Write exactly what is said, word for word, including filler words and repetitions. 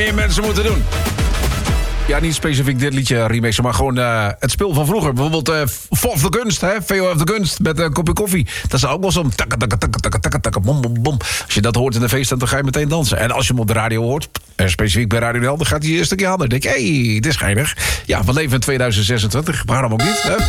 meer mensen moeten doen. Ja, niet specifiek dit liedje remixen, maar gewoon uh, het spul van vroeger. Bijvoorbeeld uh, V O F de Kunst, hè? V O F de Kunst met een kopje koffie. Dat is ook wel zo'n takka takka takka takka takka takka bom bom bom. Als je dat hoort in de feesttent, dan ga je meteen dansen. En als je hem op de radio hoort, en specifiek bij Radio Nel, dan gaat hij een stukje harder. Dan denk je, hé, hey, dit is geinig. Ja, we leven in tweeduizend zesentwintig, waarom ook niet, hè?